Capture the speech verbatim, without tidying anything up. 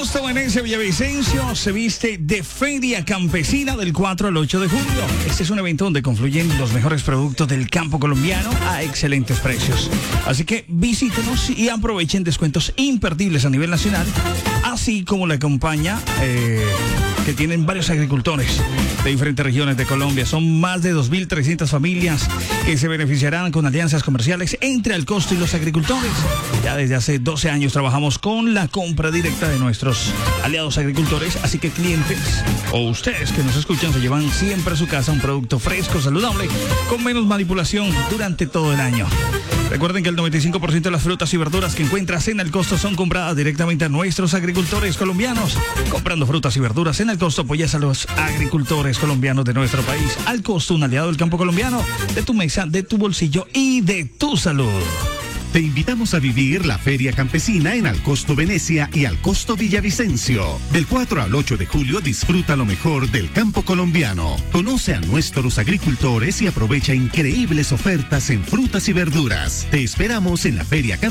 Costo Venecia Villavicencio se viste de Feria Campesina del cuatro al ocho de julio. Este es un evento donde confluyen los mejores productos del campo colombiano a excelentes precios. Así que visítenos y aprovechen descuentos imperdibles a nivel nacional, así como la campaña eh, que tienen varios agricultores de diferentes regiones de Colombia. Son más de dos mil trescientas familias que se beneficiarán con alianzas comerciales entre Alcosto y los agricultores. Ya desde hace doce años trabajamos con la compra directa de nuestros aliados agricultores, así que clientes o ustedes que nos escuchan se llevan siempre a su casa un producto fresco, saludable, con menos manipulación durante todo el año. Recuerden que el noventa y cinco por ciento de las frutas y verduras que encuentras en Alcosto son compradas directamente a nuestros agricultores colombianos. Comprando frutas y verduras en Alcosto apoyas a los agricultores colombianos de nuestro país. Alcosto, un aliado del campo colombiano, de tu mesa, de tu bolsillo y de tu salud. Te invitamos a vivir la Feria Campesina en Alcosto Venecia y Alcosto Villavicencio. Del cuatro al ocho de julio disfruta lo mejor del campo colombiano. Conoce a nuestros agricultores y aprovecha increíbles ofertas en frutas y verduras. Te esperamos en la Feria Campesina